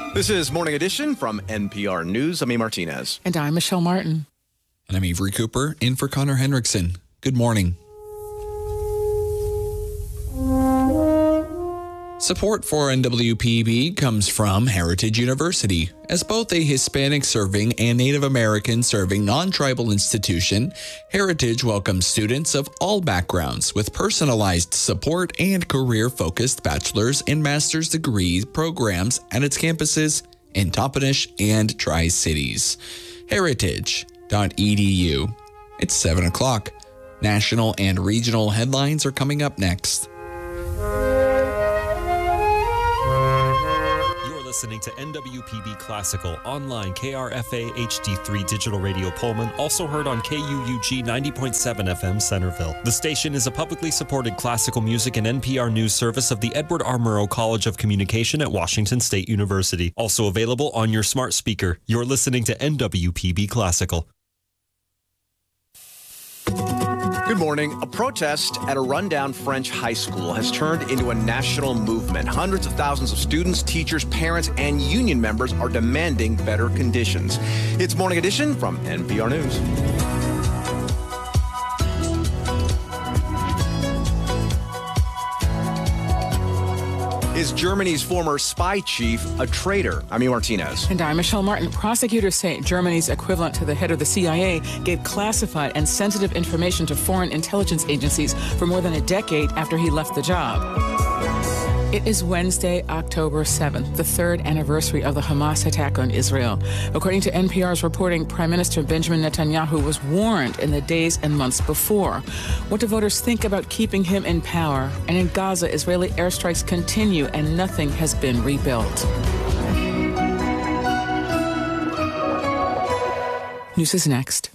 This is Morning Edition from NPR News. I'm A. Martinez. And I'm Michelle Martin. And I'm Avery Cooper, in for Connor Hendrickson. Good morning. Support for NWPB comes from Heritage University. As both a Hispanic-serving and Native American-serving non-tribal institution, Heritage welcomes students of all backgrounds with personalized support and career-focused bachelor's and master's degree programs at its campuses in Toppenish and Tri-Cities. Heritage.edu. It's 7 o'clock. National and regional headlines are coming up next. Listening to NWPB Classical online KRFA HD3 Digital Radio Pullman, also heard on KUUG 90.7 FM Centerville. The station is a publicly supported classical music and NPR news service of the Edward R. Murrow College of Communication at Washington State University. Also available on your smart speaker. You're listening to NWPB Classical. Good morning. A protest at a rundown French high school has turned into a national movement. Hundreds of thousands of students, teachers, parents, and union members are demanding better conditions. It's Morning Edition from NPR News. Is Germany's former spy chief a traitor? I'm A. Martinez. And I'm Michelle Martin. Prosecutors say Germany's equivalent to the head of the CIA gave classified and sensitive information to foreign intelligence agencies for more than a decade after he left the job. It is Wednesday, October 7th, the third anniversary of the Hamas attack on Israel. According to NPR's reporting, Prime Minister Benjamin Netanyahu was warned in the days and months before. What do voters think about keeping him in power? And in Gaza, Israeli airstrikes continue and nothing has been rebuilt. News is next.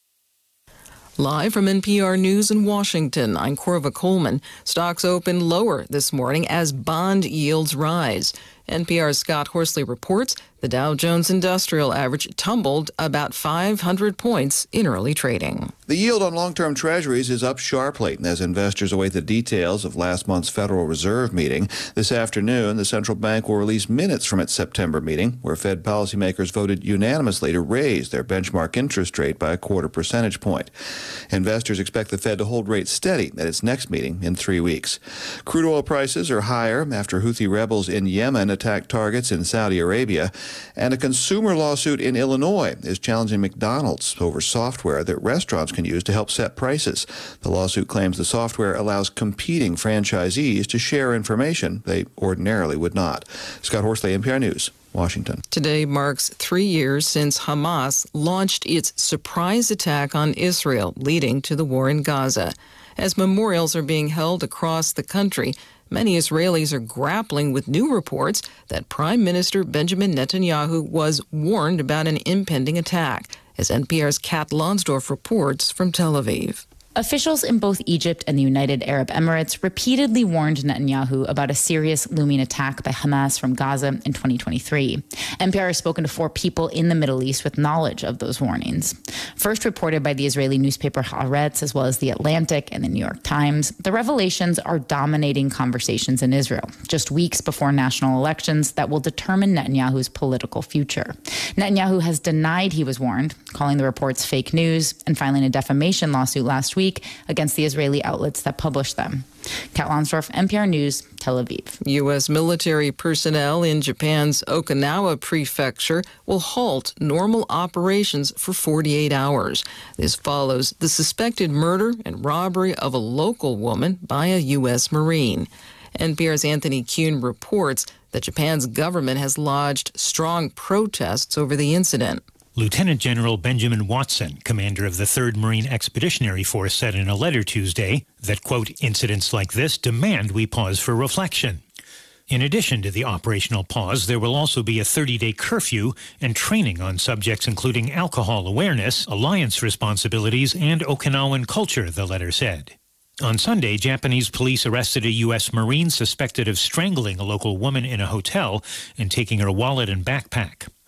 Live from NPR News in Washington, I'm Corva Coleman. Stocks open lower this morning as bond yields rise. NPR's Scott Horsley reports the Dow Jones Industrial Average tumbled about 500 points in early trading. The yield on long-term treasuries is up sharply as investors await the details of last month's Federal Reserve meeting. This afternoon, the central bank will release minutes from its September meeting, where Fed policymakers voted unanimously to raise their benchmark interest rate by a quarter percentage point. Investors expect the Fed to hold rates steady at its next meeting in 3 weeks. Crude oil prices are higher after Houthi rebels in Yemen attacked targets in Saudi Arabia, and a consumer lawsuit in Illinois is challenging McDonald's over software that restaurants can use to help set prices. The lawsuit claims the software allows competing franchisees to share information they ordinarily would not. Scott Horsley, NPR News, Washington. Today marks 3 years since Hamas launched its surprise attack on Israel, leading to the war in Gaza. As memorials are being held across the country, many Israelis are grappling with new reports that Prime Minister Benjamin Netanyahu was warned about an impending attack, as NPR's Kat Lonsdorf reports from Tel Aviv. Officials in both Egypt and the United Arab Emirates repeatedly warned Netanyahu about a serious looming attack by Hamas from Gaza in 2023. NPR has spoken to 4 people in the Middle East with knowledge of those warnings. First reported by the Israeli newspaper Haaretz, as well as The Atlantic and the New York Times, the revelations are dominating conversations in Israel, just weeks before national elections that will determine Netanyahu's political future. Netanyahu has denied he was warned, calling the reports fake news and filing a defamation lawsuit last week against the Israeli outlets that published them. Kat Lonsdorf, NPR News, Tel Aviv. U.S. military personnel in Japan's Okinawa prefecture will halt normal operations for 48 hours. This follows the suspected murder and robbery of a local woman by a U.S. Marine. NPR's Anthony Kuhn reports that Japan's government has lodged strong protests over the incident. Lieutenant General Benjamin Watson, commander of the 3rd Marine Expeditionary Force, said in a letter Tuesday that, quote, incidents like this demand we pause for reflection. In addition to the operational pause, there will also be a 30-day curfew and training on subjects including alcohol awareness, alliance responsibilities, and Okinawan culture, the letter said. On Sunday, Japanese police arrested a U.S. Marine suspected of strangling a local woman in a hotel and taking her wallet and backpack.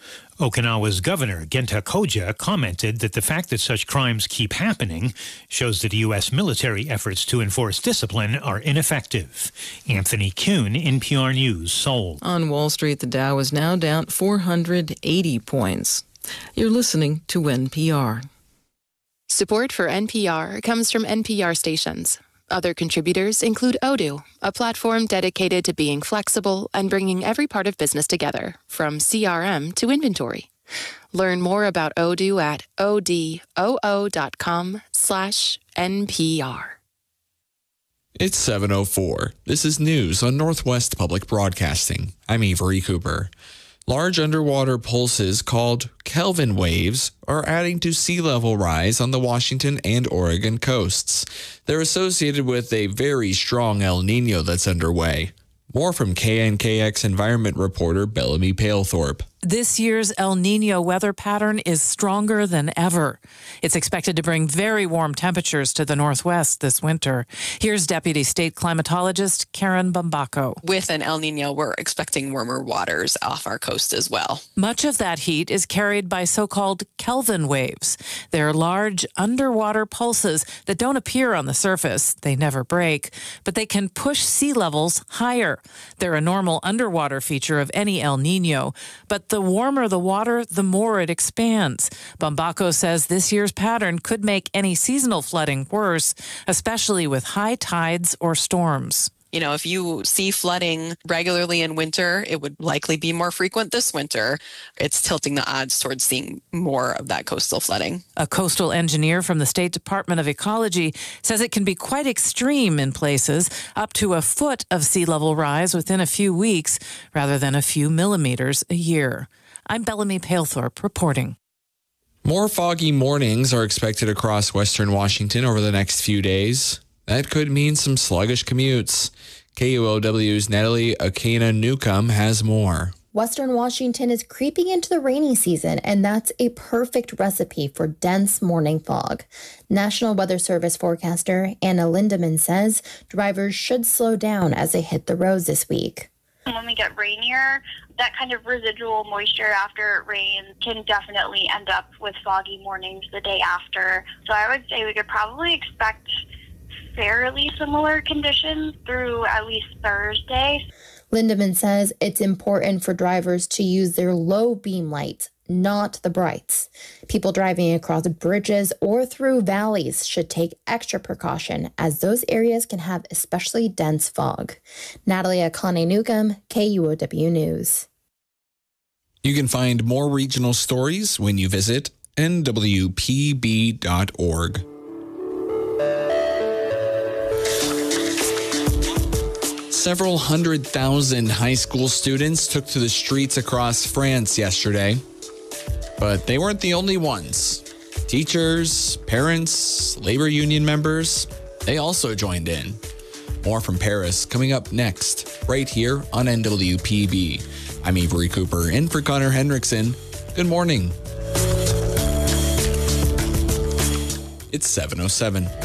Okinawa's governor, Genta Koja, commented that the fact that such crimes keep happening shows that U.S. military efforts to enforce discipline are ineffective. Anthony Kuhn, NPR News, Seoul. On Wall Street, the Dow is now down 480 points. You're listening to NPR. Support for NPR comes from NPR stations. Other contributors include Odoo, a platform dedicated to being flexible and bringing every part of business together, from CRM to inventory. Learn more about Odoo at odoo.com/NPR. It's 7:04. This is news on Northwest Public Broadcasting. I'm Avery Cooper. Large underwater pulses called Kelvin waves are adding to sea level rise on the Washington and Oregon coasts. They're associated with a very strong El Nino that's underway. More from KNKX environment reporter Bellamy Palethorpe. This year's El Nino weather pattern is stronger than ever. It's expected to bring very warm temperatures to the Northwest this winter. Here's Deputy State Climatologist Karen Bambaco. With an El Nino, we're expecting warmer waters off our coast as well. Much of that heat is carried by so-called Kelvin waves. They're large underwater pulses that don't appear on the surface. They never break, but they can push sea levels higher. They're a normal underwater feature of any El Nino, but the warmer the water, the more it expands. Bambaco says this year's pattern could make any seasonal flooding worse, especially with high tides or storms. You know, if you see flooding regularly in winter, it would likely be more frequent this winter. It's tilting the odds towards seeing more of that coastal flooding. A coastal engineer from the State Department of Ecology says it can be quite extreme in places, up to a foot of sea level rise within a few weeks, rather than a few millimeters a year. I'm Bellamy Palethorpe reporting. More foggy mornings are expected across western Washington over the next few days. That could mean some sluggish commutes. KUOW's Natalie Akana Newcomb has more. Western Washington is creeping into the rainy season, and that's a perfect recipe for dense morning fog. National Weather Service forecaster Anna Lindemann says drivers should slow down as they hit the roads this week. When we get rainier, that kind of residual moisture after it rains can definitely end up with foggy mornings the day after. So I would say we could probably expect fairly similar conditions through at least Thursday. Lindemann says it's important for drivers to use their low beam lights, not the brights. People driving across bridges or through valleys should take extra precaution, as those areas can have especially dense fog. Natalie Akane Newcomb, KUOW News. You can find more regional stories when you visit nwpb.org. Several 100,000 high school students took to the streets across France yesterday. But they weren't the only ones. Teachers, parents, labor union members, they also joined in. More from Paris coming up next, right here on NWPB. I'm Avery Cooper, in for Connor Hendrickson. Good morning. It's 7:07.